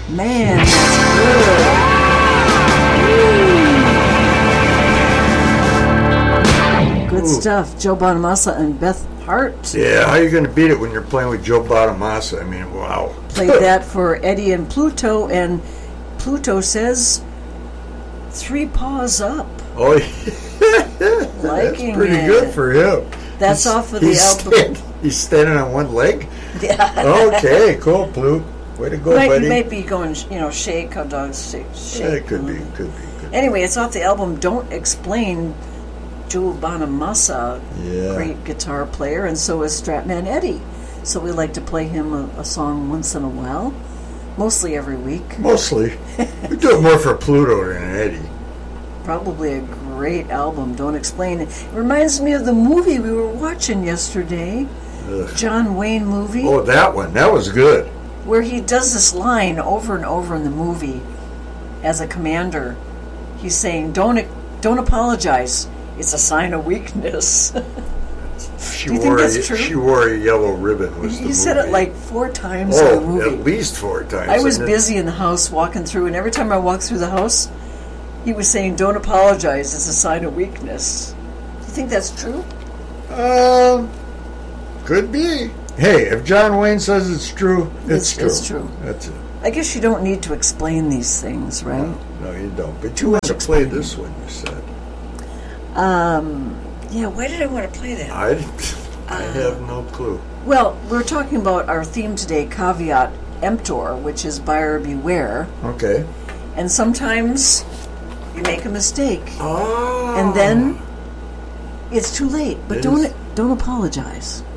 Man, that's good. Good stuff. Joe Bonamassa and Beth Hart. Yeah, how are you going to beat it when you're playing with Joe Bonamassa? I mean, wow. Played that for Eddie and Pluto, and Pluto says 3 paws up. Oh, yeah. Liking That's pretty it. good for him. That's off of the album. He's standing on one leg? Yeah. Okay, cool, Pluto. Way to go, buddy. You might be going, shake, how dogs shake. Yeah, it could be. Anyway, it's off the album Don't Explain. Joe Bonamassa, great guitar player, and so is Stratman Eddie. So we like to play him a song once in a while, mostly every week. Mostly. We do it more for Pluto than Eddie. Probably a great album, Don't Explain. It reminds me of the movie we were watching yesterday, John Wayne movie. Oh, that one. That was good. Where he does this line over and over in the movie as a commander. He's saying, don't apologize. It's a sign of weakness. Do you think that's true? She wore a yellow ribbon. He said it like 4 times in the movie. At least 4 times. I was busy in the house walking through, and every time I walked through the house, he was saying, don't apologize. It's a sign of weakness. Do you think that's true? Could be. Hey, if John Wayne says it's true, it's true. It's true. That's it. I guess you don't need to explain these things, right? No, you don't. But you want to play this one, you said. Yeah, why did I want to play that? I have no clue. Well, we're talking about our theme today, Caveat Emptor, which is buyer beware. Okay. And sometimes you make a mistake. Oh. And then it's too late. But don't apologize.